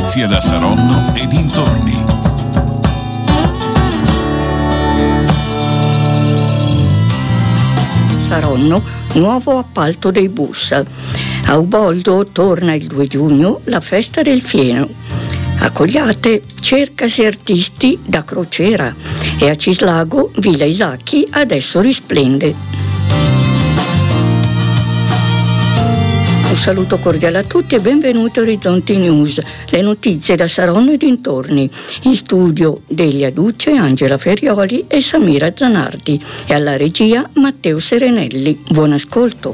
Notizie da Saronno e dintorni. Saronno, nuovo appalto dei bus. A Uboldo torna il 2 giugno la festa del fieno. A Cogliate cercasi artisti da crociera e a Cislago Villa Isacchi adesso risplende. Un saluto cordiale a tutti e benvenuti a Orizzonti News, le notizie da Saronno e dintorni. In studio Delia Duce, Angela Ferioli e Samira Zanardi e alla regia Matteo Serenelli. Buon ascolto.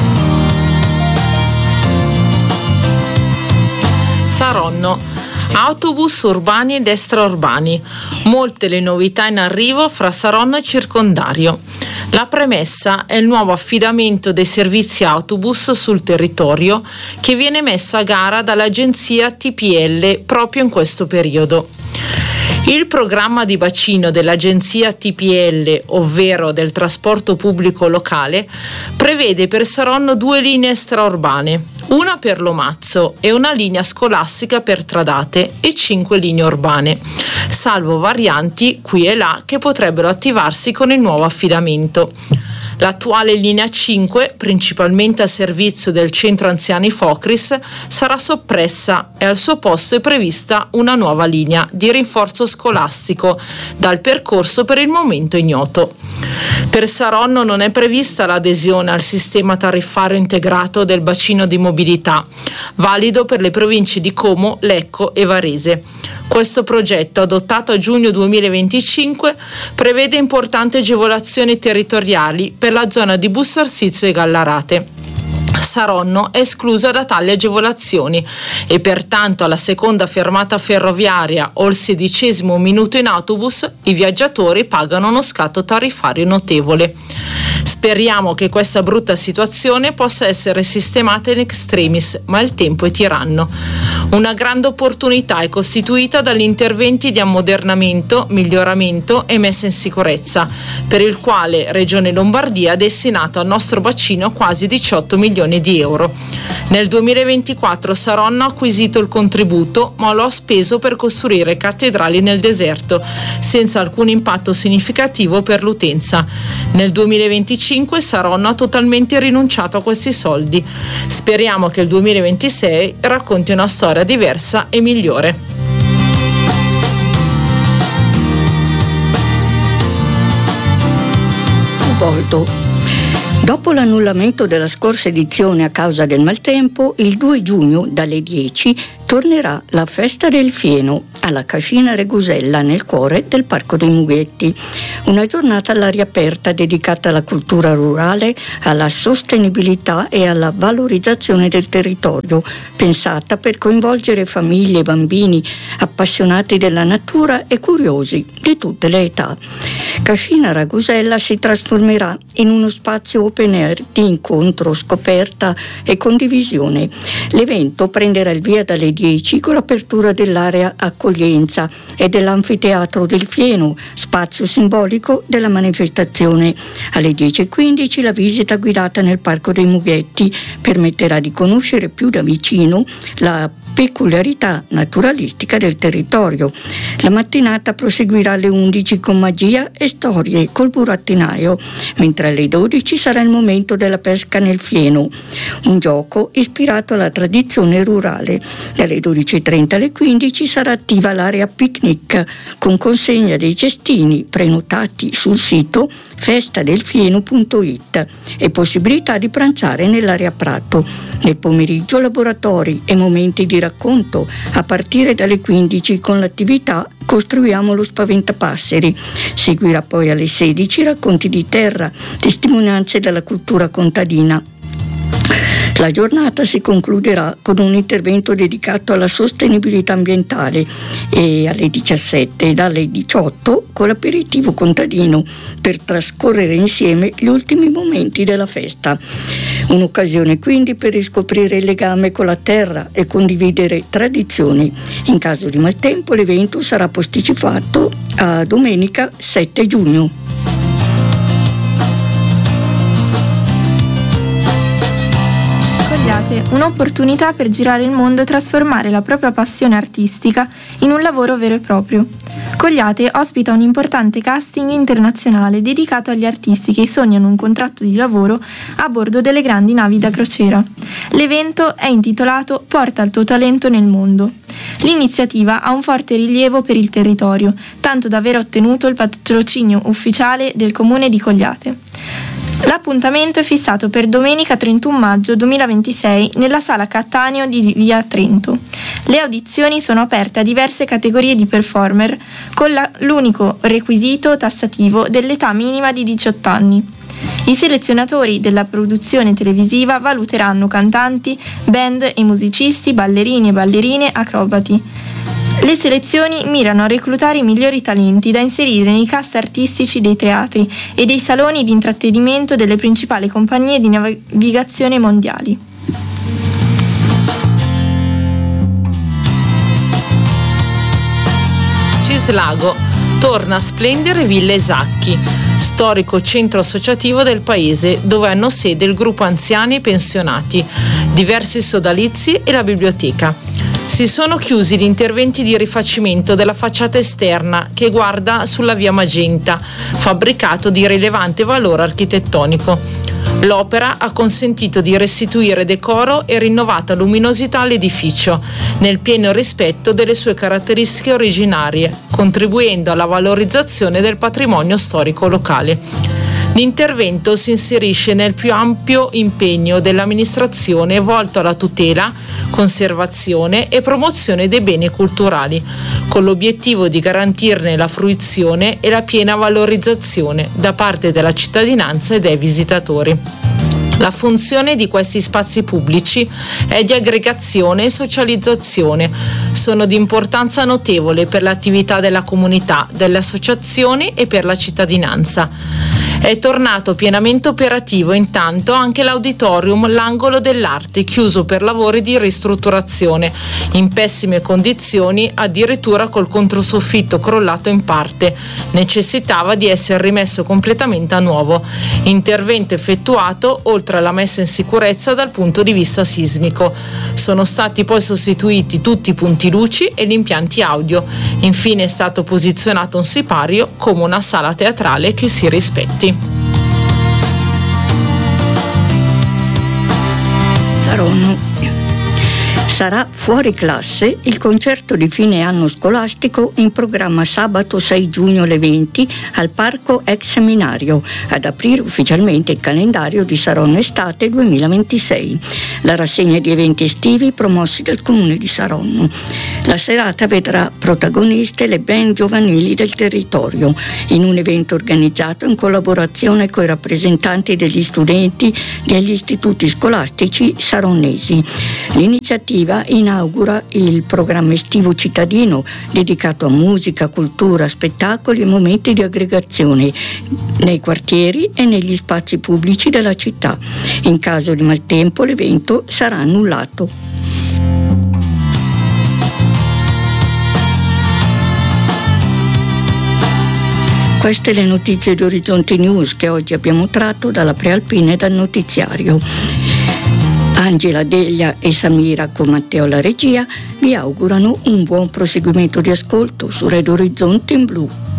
Saronno. Autobus urbani ed extraurbani. Molte le novità in arrivo fra Saronno e circondario. La premessa è il nuovo affidamento dei servizi autobus sul territorio che viene messo a gara dall'agenzia TPL proprio in questo periodo. Il programma di bacino dell'agenzia TPL, ovvero del trasporto pubblico locale, prevede per Saronno 2 linee extraurbane, una per Lomazzo e una linea scolastica per Tradate e 5 linee urbane, salvo varianti qui e là che potrebbero attivarsi con il nuovo affidamento. L'attuale linea 5, principalmente a servizio del centro anziani Focris, sarà soppressa e al suo posto è prevista una nuova linea di rinforzo scolastico, dal percorso per il momento ignoto. Per Saronno non è prevista l'adesione al sistema tariffario integrato del bacino di mobilità, valido per le province di Como, Lecco e Varese. Questo progetto, adottato a giugno 2025, prevede importanti agevolazioni territoriali per la zona di Busto Arsizio e Gallarate. Saronno è esclusa da tali agevolazioni e pertanto alla seconda fermata ferroviaria o al 16° minuto in autobus i viaggiatori pagano uno scatto tariffario notevole. Speriamo che questa brutta situazione possa essere sistemata in extremis, ma il tempo è tiranno. Una grande opportunità è costituita dagli interventi di ammodernamento, miglioramento e messa in sicurezza, per il quale Regione Lombardia ha destinato al nostro bacino quasi 18 milioni di euro. Nel 2024 Saronno ha acquisito il contributo, ma lo ha speso per costruire cattedrali nel deserto, senza alcun impatto significativo per l'utenza. Nel 2025 Saronno ha totalmente rinunciato a questi soldi. Speriamo che il 2026 racconti una storia diversa e migliore. Uboldo. Dopo l'annullamento della scorsa edizione a causa del maltempo, il 2 giugno dalle 10 tornerà la festa del fieno alla Cascina Regusella nel cuore del Parco dei Mughetti. Una giornata all'aria aperta dedicata alla cultura rurale, alla sostenibilità e alla valorizzazione del territorio, pensata per coinvolgere famiglie e bambini appassionati della natura e curiosi di tutte le età. Cascina Regusella si trasformerà in uno spazio open air di incontro, scoperta e condivisione. L'evento prenderà il via dalle 10 con l'apertura dell'area accoglienza e dell'anfiteatro del Fieno, spazio simbolico della manifestazione. Alle 10:15 la visita guidata nel Parco dei Mughetti permetterà di conoscere più da vicino la peculiarità naturalistica del territorio. La mattinata proseguirà alle 11 con magia e storie col burattinaio, mentre alle 12 sarà il momento della pesca nel Fieno, un gioco ispirato alla tradizione rurale. Dalle 12:30 alle 15 sarà attiva l'area picnic con consegna dei cestini prenotati sul sito festadelfieno.it e possibilità di pranzare nell'area Prato. Nel pomeriggio laboratori e momenti di racconto a partire dalle 15 con l'attività Costruiamo lo Spaventapasseri. Seguirà poi alle 16 racconti di terra, testimonianze della cultura contadina. La giornata si concluderà con un intervento dedicato alla sostenibilità ambientale e alle 17 e dalle 18 con l'aperitivo contadino per trascorrere insieme gli ultimi momenti della festa. Un'occasione quindi per riscoprire il legame con la terra e condividere tradizioni. In caso di maltempo l'evento sarà posticipato a domenica 7 giugno. un'opportunità per girare il mondo e trasformare la propria passione artistica in un lavoro vero e proprio. Cogliate ospita un importante casting internazionale dedicato agli artisti che sognano un contratto di lavoro a bordo delle grandi navi da crociera. L'evento è intitolato Porta il tuo talento nel mondo. L'iniziativa ha un forte rilievo per il territorio, tanto da aver ottenuto il patrocinio ufficiale del comune di Cogliate. L'appuntamento è fissato per domenica 31 maggio 2026 nella sala Cattaneo di via Trento. Le audizioni sono aperte a diverse categorie di performer con l'unico requisito tassativo dell'età minima di 18 anni. I selezionatori della produzione televisiva valuteranno cantanti, band e musicisti, ballerini e ballerine, acrobati. Le selezioni mirano a reclutare i migliori talenti da inserire nei cast artistici dei teatri e dei saloni di intrattenimento delle principali compagnie di navigazione mondiali. Cislago torna a splendere Villa Esacchi, storico centro associativo del paese dove hanno sede il gruppo anziani e pensionati, diversi sodalizi e la biblioteca. Si sono chiusi gli interventi di rifacimento della facciata esterna che guarda sulla via Magenta, fabbricato di rilevante valore architettonico. L'opera ha consentito di restituire decoro e rinnovata luminosità all'edificio, nel pieno rispetto delle sue caratteristiche originarie, contribuendo alla valorizzazione del patrimonio storico locale. L'intervento si inserisce nel più ampio impegno dell'amministrazione volto alla tutela, conservazione e promozione dei beni culturali, con l'obiettivo di garantirne la fruizione e la piena valorizzazione da parte della cittadinanza e dei visitatori. La funzione di questi spazi pubblici è di aggregazione e socializzazione. Sono di importanza notevole per l'attività della comunità, delle associazioni e per la cittadinanza. È tornato pienamente operativo intanto anche l'auditorium L'Angolo dell'Arte, chiuso per lavori di ristrutturazione, in pessime condizioni, addirittura col controsoffitto crollato in parte. Necessitava di essere rimesso completamente a nuovo. Intervento effettuato oltre alla messa in sicurezza dal punto di vista sismico. Sono stati poi sostituiti tutti i punti luci e gli impianti audio. Infine è stato posizionato un sipario come una sala teatrale che si rispetti. Saronno. Sarà fuori classe il concerto di fine anno scolastico in programma sabato 6 giugno alle 20 al Parco Ex Seminario, ad aprire ufficialmente il calendario di Saronno Estate 2026, la rassegna di eventi estivi promossi dal Comune di Saronno. La serata vedrà protagoniste le band giovanili del territorio, in un evento organizzato in collaborazione con i rappresentanti degli studenti degli istituti scolastici saronnesi. L'iniziativa inaugura il programma estivo cittadino dedicato a musica, cultura, spettacoli e momenti di aggregazione nei quartieri e negli spazi pubblici della città. In caso di maltempo l'evento sarà annullato. Queste le notizie di Orizzonte News che oggi abbiamo tratto dalla Prealpina e dal notiziario. Angela, Delia e Samira con Matteo alla regia vi augurano un buon proseguimento di ascolto su Radio Orizzonte in Blu.